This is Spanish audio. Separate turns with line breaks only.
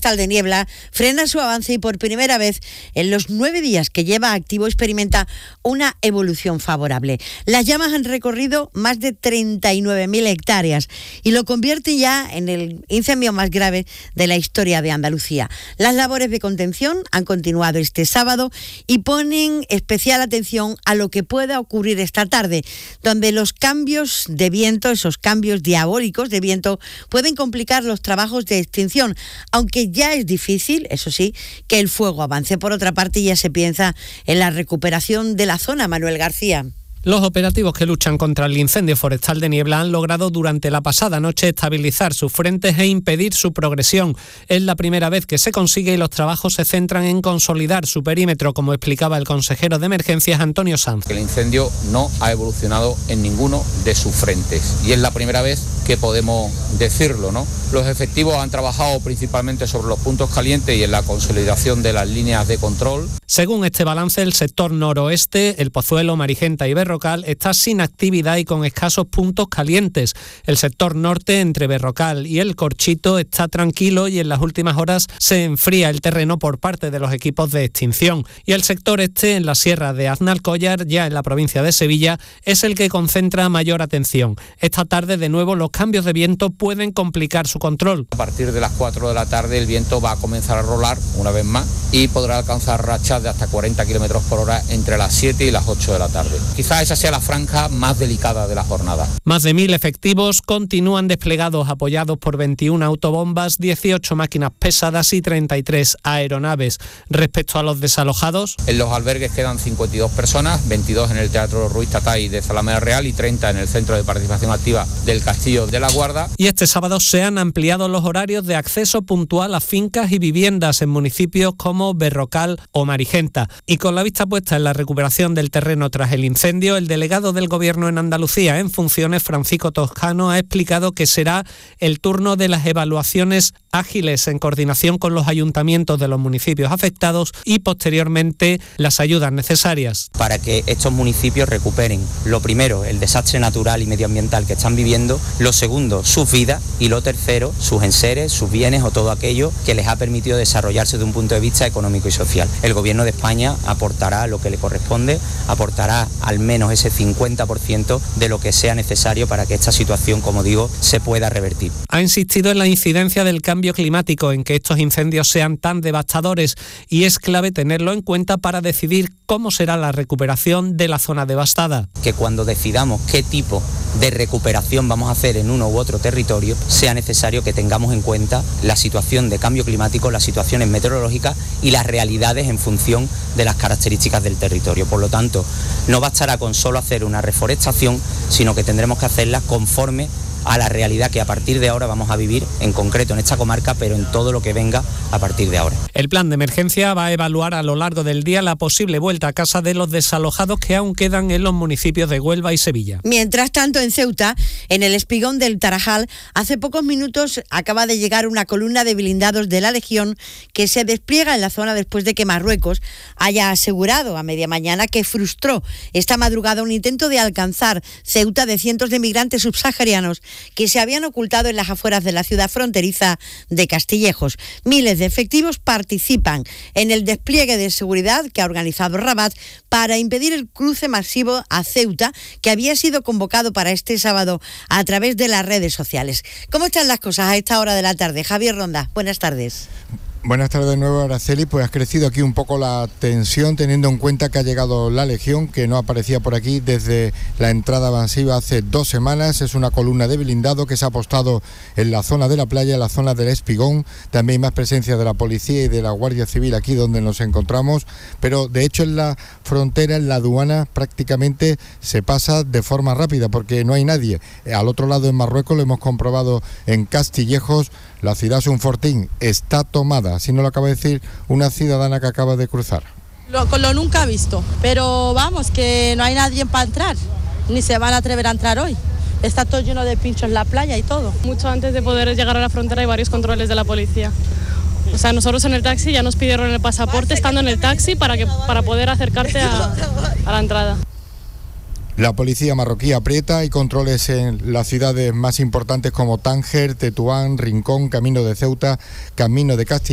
forestal de Niebla frena su avance y por primera vez en los 9 días que lleva activo experimenta una evolución favorable. Las llamas han recorrido más de 39.000 hectáreas y lo convierte ya en el incendio más grave de la historia de Andalucía. Las labores de contención han continuado este sábado y ponen especial atención a lo que pueda ocurrir esta tarde, donde los cambios de viento, esos cambios diabólicos de viento, pueden complicar los trabajos de extinción, aunque ya es difícil, eso sí, que el fuego avance. Por otra parte, ya se piensa en la recuperación de la zona. Manuel García.
Los operativos que luchan contra el incendio forestal de Niebla han logrado durante la pasada noche estabilizar sus frentes e impedir su progresión. Es la primera vez que se consigue y los trabajos se centran en consolidar su perímetro, como explicaba el consejero de Emergencias, Antonio Sanz.
El incendio no ha evolucionado en ninguno de sus frentes y es la primera vez que podemos decirlo, ¿no? Los efectivos han trabajado principalmente sobre los puntos calientes y en la consolidación de las líneas de control.
Según este balance, el sector noroeste, el Pozuelo, Marigenta y Berrocal, está sin actividad y con escasos puntos calientes. El sector norte, entre Berrocal y El Corchito, está tranquilo y en las últimas horas se enfría el terreno por parte de los equipos de extinción. Y el sector este, en la sierra de Aznalcóllar, ya en la provincia de Sevilla, es el que concentra mayor atención. Esta tarde, de nuevo, los cambios de viento pueden complicar su control.
A partir de las 4 de la tarde el viento va a comenzar a rolar una vez más y podrá alcanzar rachas de hasta 40 km por hora entre las 7 y las 8 de la tarde. Quizás esa sea la franja más delicada de la jornada.
Más de 1.000 efectivos continúan desplegados, apoyados por 21 autobombas, 18 máquinas pesadas y 33 aeronaves. Respecto a los desalojados,
en los albergues quedan 52 personas, 22 en el Teatro Ruiz Tatay de Zalamea Real y 30 en el Centro de Participación Activa del Castillo de la Guarda.
Y este sábado se han ampliado los horarios de acceso puntual a fincas y viviendas en municipios como Berrocal o Marigenta. Y con la vista puesta en la recuperación del terreno tras el incendio, el delegado del Gobierno en Andalucía en funciones, Francisco Toscano, ha explicado que será el turno de las evaluaciones ágiles en coordinación con los ayuntamientos de los municipios afectados y posteriormente las ayudas necesarias.
Para que estos municipios recuperen, lo primero, el desastre natural y medioambiental que están viviendo, lo segundo, sus vidas y lo tercero, sus enseres, sus bienes o todo aquello que les ha permitido desarrollarse desde un punto de vista económico y social. El Gobierno de España aportará lo que le corresponde, aportará al menos ese 50% de lo que sea necesario para que esta situación, como digo, se pueda revertir.
Ha insistido en la incidencia del cambio climático, en que estos incendios sean tan devastadores, y es clave tenerlo en cuenta para decidir cómo será la recuperación de la zona devastada.
Que cuando decidamos qué tipo de recuperación vamos a hacer en uno u otro territorio, sea necesario que tengamos en cuenta la situación de cambio climático, las situaciones meteorológicas y las realidades en función de las características del territorio. Por lo tanto, no bastará con solo hacer una reforestación, sino que tendremos que hacerla conforme a la realidad que a partir de ahora vamos a vivir, en concreto en esta comarca, pero en todo lo que venga a partir de ahora.
El plan de emergencia va a evaluar a lo largo del día la posible vuelta a casa de los desalojados que aún quedan en los municipios de Huelva y Sevilla.
Mientras tanto, en Ceuta, en el espigón del Tarajal, hace pocos minutos acaba de llegar una columna de blindados de la Legión que se despliega en la zona después de que Marruecos haya asegurado a media mañana que frustró esta madrugada un intento de alcanzar Ceuta de cientos de migrantes subsaharianos que se habían ocultado en las afueras de la ciudad fronteriza de Castillejos. Miles de efectivos participan en el despliegue de seguridad que ha organizado Rabat para impedir el cruce masivo a Ceuta, que había sido convocado para este sábado a través de las redes sociales. ¿Cómo están las cosas a esta hora de la tarde? Javier Ronda, buenas tardes.
Buenas tardes de nuevo, Araceli. Pues ha crecido aquí un poco la tensión, teniendo en cuenta que ha llegado la Legión, que no aparecía por aquí desde la entrada masiva hace 2 semanas. Es una columna de blindado que se ha apostado en la zona de la playa, en la zona del espigón. También hay más presencia de la policía y de la Guardia Civil aquí donde nos encontramos, pero de hecho en la frontera, en la aduana, prácticamente se pasa de forma rápida porque no hay nadie. Al otro lado, en Marruecos, lo hemos comprobado en Castillejos, la ciudad Sunfortín está tomada, así nos lo acaba de decir una ciudadana que acaba de cruzar.
Lo nunca visto, pero vamos, que no hay nadie para entrar, ni se van a atrever a entrar hoy. Está todo lleno de pinchos en la playa y todo.
Mucho antes de poder llegar a la frontera hay varios controles de la policía. O sea, nosotros en el taxi ya nos pidieron el pasaporte estando en el taxi para poder acercarte a la entrada.
La policía marroquí aprieta, hay controles en las ciudades más importantes como Tánger, Tetuán, Rincón, Camino de Ceuta, Camino de Castilla.